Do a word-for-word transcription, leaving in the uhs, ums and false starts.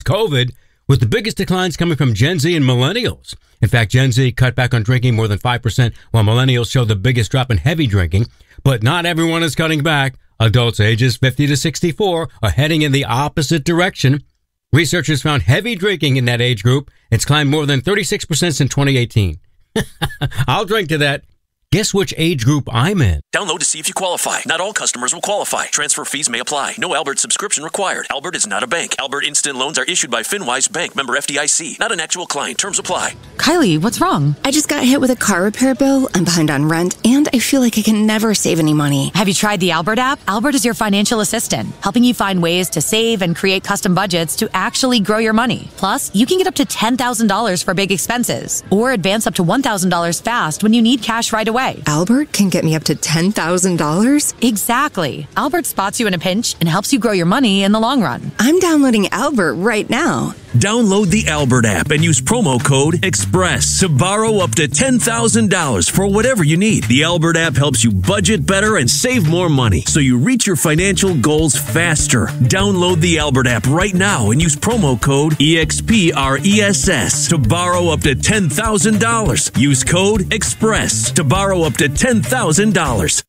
COVID, with the biggest declines coming from Gen Z and millennials. In fact, Gen Z cut back on drinking more than five percent, while millennials showed the biggest drop in heavy drinking. But not everyone is cutting back. Adults ages fifty to sixty-four are heading in the opposite direction. Researchers found heavy drinking in that age group. It's climbed more than thirty-six percent since twenty eighteen. I'll drink to that. Guess which age group I'm in. Download to see if you qualify. Not all customers will qualify. Transfer fees may apply. No Albert subscription required. Albert is not a bank. Albert Instant Loans are issued by FinWise Bank, member F D I C. Not an actual client. Terms apply. Kylie, what's wrong? I just got hit with a car repair bill. I'm behind on rent, and I feel like I can never save any money. Have you tried the Albert app? Albert is your financial assistant, helping you find ways to save and create custom budgets to actually grow your money. Plus, you can get up to ten thousand dollars for big expenses, or advance up to one thousand dollars fast when you need cash right away. Albert can get me up to ten thousand dollars? Exactly. Albert spots you in a pinch and helps you grow your money in the long run. I'm downloading Albert right now. Download the Albert app and use promo code EXPRESS to borrow up to ten thousand dollars for whatever you need. The Albert app helps you budget better and save more money so you reach your financial goals faster. Download the Albert app right now and use promo code EXPRESS to borrow up to ten thousand dollars. Use code EXPRESS to borrow up to ten thousand dollars.